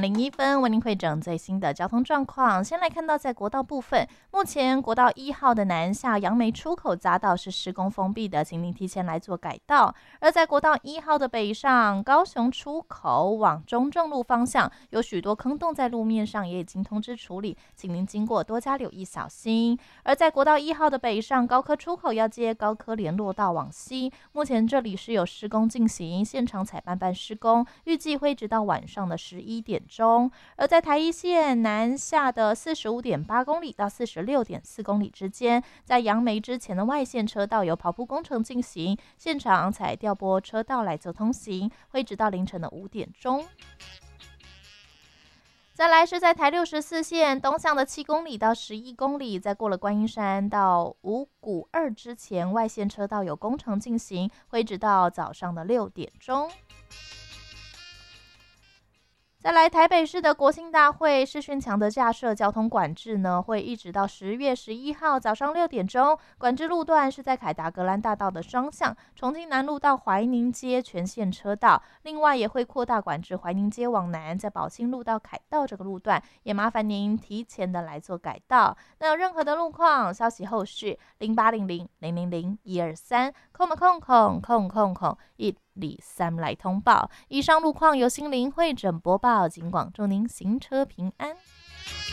6点01分，为您汇整最新的交通状况。先来看到在国道部分，目前国道1号的南下杨梅出口匝道是施工封闭的，请您提前来做改道。而在国道1号的北上高雄出口往中正路方向，有许多坑洞在路面上也已经通知处理，请您经过多加留意小心。而在国道1号的北上高科出口要接高科联络道往西，目前这里是有施工进行，现场采办施工，预计会直到晚上的11点钟。而在台一线南下的45.8公里到46.4公里之间，在杨梅之前的外线车道有跑铺工程进行，现场采调拨车道来做通行，会直到凌晨的5点钟。再来是在台64线东向的7公里到11公里，在过了观音山到五股2之前，外线车道有工程进行，会直到早上的6点钟。再来台北市的国庆大会视讯墙的架设交通管制呢，会一直到10月11号早上6点钟。管制路段是在凯达格兰大道的双向，重庆南路到怀宁街全线车道。另外也会扩大管制怀宁街往南，在宝庆路到凯道这个路段，也麻烦您提前的来做改道。那有任何的路况消息后续0800000123123来通报。以上路况由心灵会诊播报，尽管祝您行车平安。